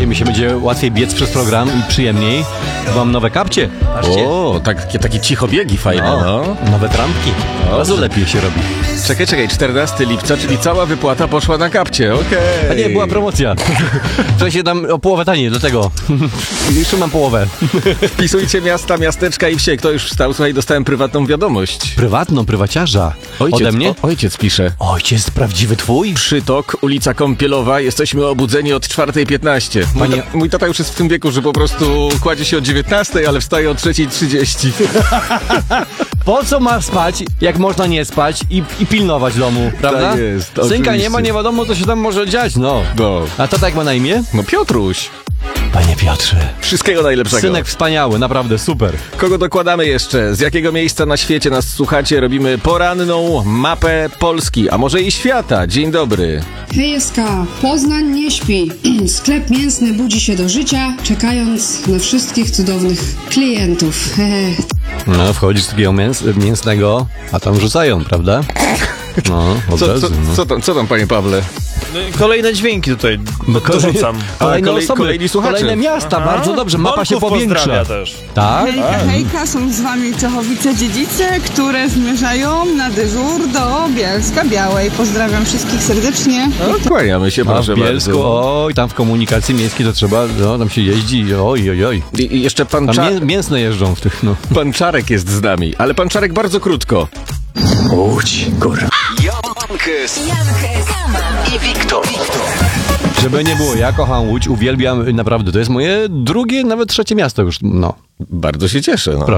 Dzisiaj mi się będzie łatwiej biec przez program i przyjemniej. Mam nowe kapcie. Patrzcie. O, takie cichobiegi fajne, no. Nowe trampki. Bardzo lepiej się robi. Czekaj, 14 lipca, czyli cała wypłata poszła na kapcie, okej. A nie, była promocja. Wczoraj się dam o połowę taniej, dlatego. Jeszcze mam połowę. Wpisujcie miasta, miasteczka i wsie. Kto już wstał? Słuchaj, dostałem prywatną wiadomość. Prywatną, prywaciarza. Ode mnie? Ojciec pisze. Ojciec prawdziwy twój? Przytok, ulica Kąpielowa. Jesteśmy obudzeni od 4:15. Mój tata już jest w tym wieku, że po prostu kładzie się o 19:00, ale wstaje o 3:30. Po co ma spać, jak można nie spać i pilnować domu, prawda? Tak jest, Synka oczywiście. nie ma, nie wiadomo, co się tam może dziać, no. A tata jak ma na imię? No Piotruś. Panie Piotrze. Wszystkiego najlepszego. Synek wspaniały, naprawdę super. Kogo dokładamy jeszcze? Z jakiego miejsca na świecie nas słuchacie? Robimy poranną mapę Polski, a może i świata. Dzień dobry. Hejska, Poznań nie śpi. Sklep mięsny budzi się do życia, czekając na wszystkich cudownych klientów. No, wchodzisz z takiego mięsnego, a tam rzucają, prawda? No, od razu. Co tam, panie Pawle? No, kolejne dźwięki tutaj dorzucam. Kolejne osoby, kolejni słuchacze. kolejne miasta, bardzo dobrze, mapa się Bolków powiększa. pozdrawia też. Tak? Hejka, są z wami Czechowice-Dziedzice, które zmierzają na dyżur do Bielska Białej. Pozdrawiam wszystkich serdecznie. No, kłaniamy się, A proszę w Bielsku, bardzo. oj, tam w komunikacji miejskiej to trzeba, no, tam się jeździ, oj. I jeszcze pan, Tam mięsne jeżdżą w tych, no. pan Czarek jest z nami, ale pan Czarek bardzo krótko. Łódź, kurwa. Jankes i Wiktor. Żeby nie było, ja kocham Łódź, uwielbiam, naprawdę, to jest moje drugie, nawet trzecie miasto już, no. Bardzo się cieszę. No.